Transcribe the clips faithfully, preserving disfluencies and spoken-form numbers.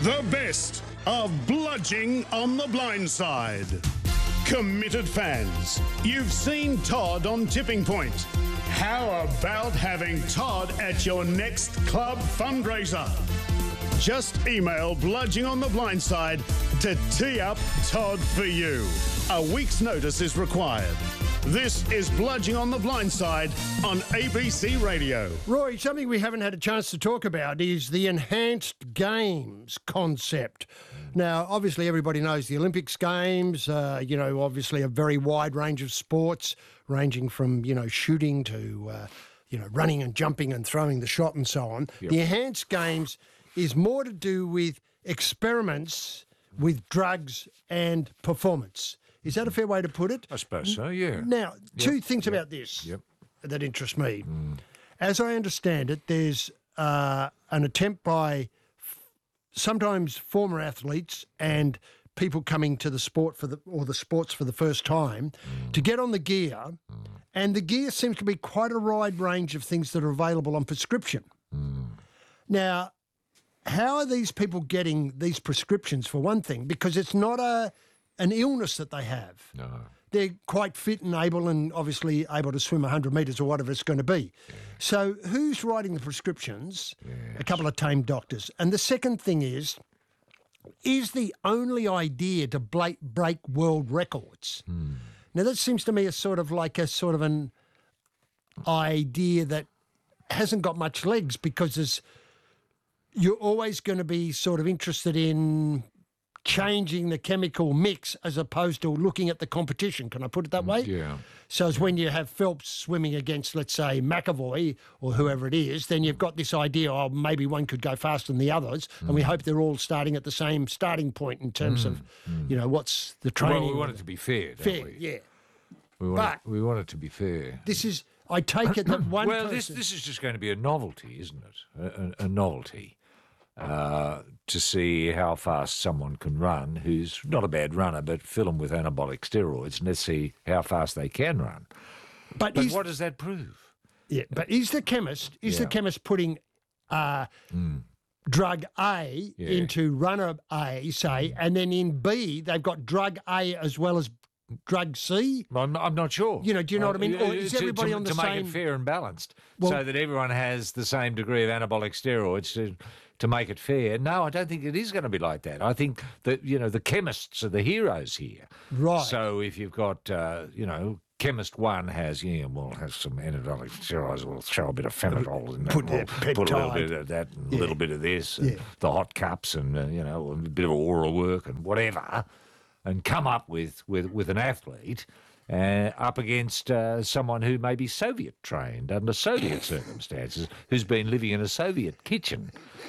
The best of Bludging on the Blind Side. Committed fans, you've seen Todd on Tipping Point. How about having Todd at your next club fundraiser? Just email Bludging on the Blind Side to tee up Todd for you. A week's notice is required. This is Bludging on the Blind Side on A B C Radio. Roy, something we haven't had a chance to talk about is the enhanced games concept. Now, obviously, everybody knows the Olympics Games, uh, you know, obviously a very wide range of sports, ranging from, you know, shooting to, uh, you know, running and jumping and throwing the shot and so on. Yep. The enhanced games is more to do with experiments with drugs and performance. Is that a fair way to put it? I suppose so, yeah. Now, two yep. things yep. about this yep. that interest me. Mm. As I understand it, there's uh, an attempt by f- sometimes former athletes and people coming to the sport for the or the sports for the first time mm. to get on the gear, mm. and the gear seems to be quite a wide range of things that are available on prescription. Mm. Now, how are these people getting these prescriptions, for one thing? Because it's not a an illness that they have. No. They're quite fit and able and obviously able to swim one hundred metres or whatever it's going to be. Yeah. So who's writing the prescriptions? Yes. A couple of tame doctors. And the second thing is, is the only idea to break, break world records. Mm. Now, that seems to me a sort of like a sort of an idea that hasn't got much legs, because there's, you're always going to be sort of interested in changing the chemical mix as opposed to looking at the competition. Can I put it that way? Yeah. So it's when you have Phelps swimming against, let's say, McAvoy or whoever it is, then you've got this idea, oh, maybe one could go faster than the others, mm. and we hope they're all starting at the same starting point in terms mm. of, mm. you know, what's the training. Well, we want it to be fair, don't fair, we? yeah. We want, but it, we want it to be fair. This is, I take it that one Well, person... this, this is just going to be a novelty, isn't it? A, a, a novelty. Uh, to see how fast someone can run who's not a bad runner, but fill them with anabolic steroids and let's see how fast they can run. But, but is, what does that prove? Yeah, but is the chemist, is yeah. the chemist putting uh, mm. drug A yeah. into runner A, say, mm. and then in B they've got drug A as well as drug C? I'm, I'm not sure. You know, do you know uh, what I mean? Or is to, everybody to, on the to same... To make it fair and balanced, well, so that everyone has the same degree of anabolic steroids to, to make it fair. No, I don't think it is going to be like that. I think that, you know, the chemists are the heroes here. Right. So if you've got, uh, you know, chemist one has, yeah, well, has some anabolic steroids, we'll throw a bit of phenol in that, Put, we'll uh, put a little bit of that and yeah. a little bit of this, and yeah. the hot cups and, uh, you know, a bit of oral work and whatever, and come up with, with, with an athlete uh, up against uh, someone who may be Soviet trained under Soviet circumstances, who's been living in a Soviet kitchen.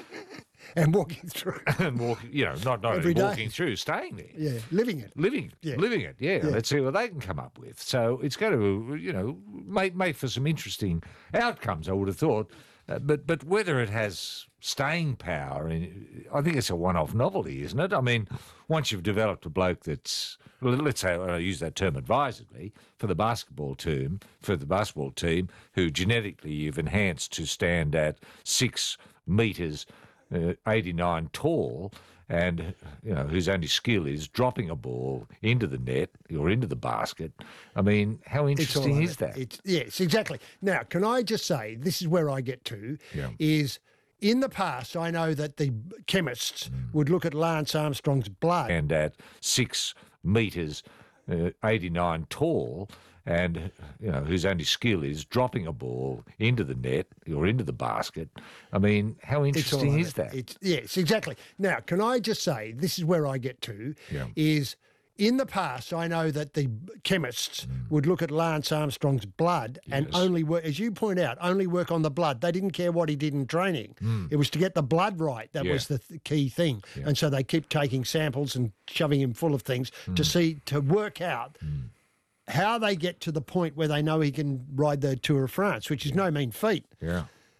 And walking through. and walking, you know, not, not Every only day. walking through, staying there. Yeah, living it. Living, yeah. living it, yeah. yeah. Let's see what they can come up with. So it's going to, you know, make, make for some interesting outcomes, I would have thought. Uh, but but whether it has staying power, I think it's a one-off novelty, isn't it? I mean, once you've developed a bloke that's, let's say, I use that term advisedly, for the basketball team, for the basketball team, who genetically you've enhanced to stand at six metres, uh, eighty-nine tall, and, you know, whose only skill is dropping a ball into the net or into the basket. I mean, how interesting is that? It's, yes, exactly. Now, can I just say, this is where I get to, yeah. is in the past, I know that the chemists mm. would look at Lance Armstrong's blood. And at six metres, uh, eighty-nine tall, and, you know, whose only skill is dropping a ball into the net or into the basket. I mean, how interesting is that? It's, yes, exactly. Now, can I just say, this is where I get to, yeah. is in the past, I know that the chemists mm. would look at Lance Armstrong's blood yes. and only work, as you point out, only work on the blood. They didn't care what he did in training. Mm. It was to get the blood right. That yeah. was the th- key thing. Yeah. And so they keep taking samples and shoving him full of things mm. to see, to work out mm. how they get to the point where they know he can ride the Tour of France, which is yeah. no mean feat. Yeah.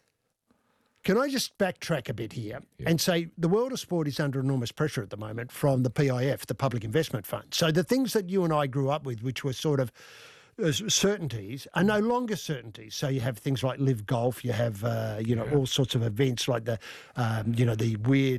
Can I just backtrack a bit here yeah. and say the world of sport is under enormous pressure at the moment from the P I F, the Public Investment Fund. So the things that you and I grew up with, which were sort of uh, certainties, are no longer certainties. So you have things like Live Golf, you have, uh, you know, yeah. all sorts of events like the, um, you know, the weird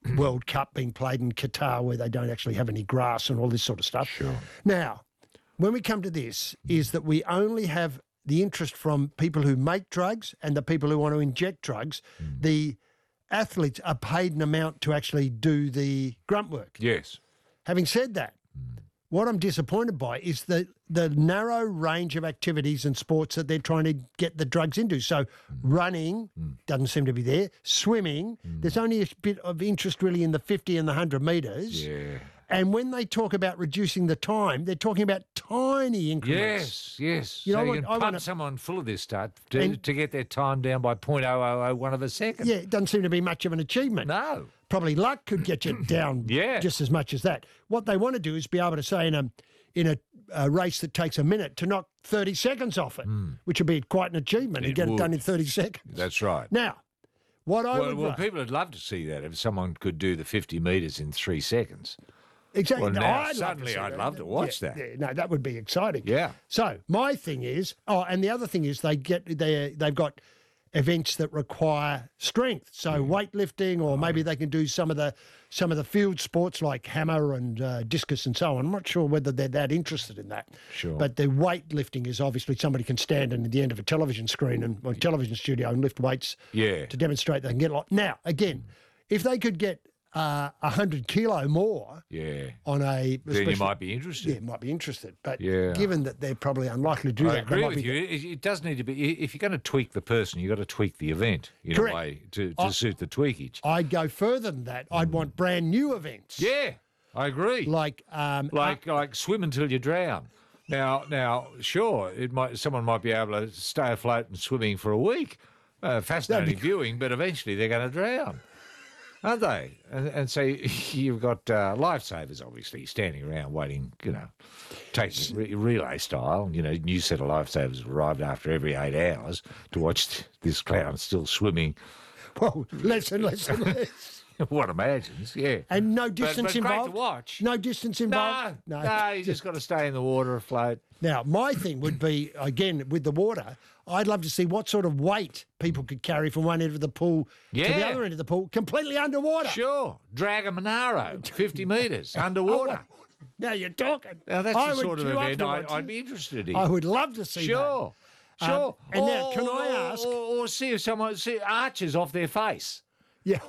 World Cup being played in Qatar where they don't actually have any grass and all this sort of stuff. Sure. Now, when we come to this, is that we only have the interest from people who make drugs and the people who want to inject drugs. Mm. The athletes are paid an amount to actually do the grunt work. Yes. Having said that, what I'm disappointed by is the the narrow range of activities and sports that they're trying to get the drugs into. So running doesn't seem to be there. Swimming, there's only a bit of interest really in the fifty and the one hundred metres. Yeah. And when they talk about reducing the time, they're talking about tiny increments. Yes, yes. You so know you what, can I pump wanna- someone full of this stuff to, And- to get their time down by point oh oh oh one of a second. Yeah, it doesn't seem to be much of an achievement. No. Probably luck could get you down Yeah. just as much as that. What they want to do is be able to say in a in a, a race that takes a minute to knock thirty seconds off it, which would be quite an achievement and It get it would. done in thirty seconds. That's right. Now, what I Well, would well ra- people would love to see that if someone could do the fifty metres in three seconds. exactly. well, no, now, I'd love to suddenly see I'd that. love to watch Yeah, that. yeah, no, that would be exciting. Yeah. So my thing is, oh, and the other thing is they get they they've got events that require strength, so weightlifting, or maybe they can do some of the some of the field sports like hammer and uh, discus and so on. I'm not sure whether they're that interested in that. Sure. But the weightlifting is obviously somebody can stand in at the end of a television screen and or television studio and lift weights Yeah. to demonstrate they can get a lot. Now, again, if they could get uh, one hundred kilo more Yeah. on a... Then you especially- might be interested. yeah, might be interested. But Yeah. given that they're probably unlikely to do I that, they agree might with be- you. It, it does need to be. If you're going to tweak the person, you've got to tweak the event in Correct. a way to, to I- suit the tweakage. I'd go further than that. I'd want brand new events. Yeah, I agree. Like, um, like like swim until you drown. Now, now, sure, it might someone might be able to stay afloat and swimming for a week. Uh, fascinating viewing, but eventually they're going to drown, aren't they? And, and so you've got uh, lifesavers, obviously, standing around waiting. You know, taking re- relay style. You know, new set of lifesavers arrived after every eight hours to watch this clown still swimming. well, less and less and less. One imagines, yeah. And no But- distance but great involved. to watch. No distance No, involved. no, you just got to stay in the water afloat. Now, my thing would be, again, with the water, I'd love to see what sort of weight people could carry from one end of the pool to the Yeah. other end of the pool, completely underwater. Sure, drag a Monaro, fifty metres underwater. Now you're talking. Now that's I the would sort of queue up event to I, watch I'd it. be interested in. I would love to see Sure, Um, sure. and now, Or- can I or- ask- Or, or see if someone see arches off their face. that. Yeah.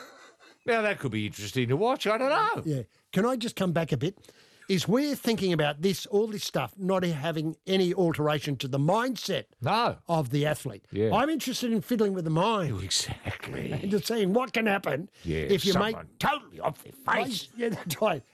Now that could be interesting to watch. I don't know. Yeah. Can I just come back a bit? Is we're thinking about this, all this stuff, not having any alteration to the mindset No, of the athlete. Yeah. I'm interested in fiddling with the mind exactly. and just seeing what can happen Yeah, if you someone make totally off their face. Yeah, that's right.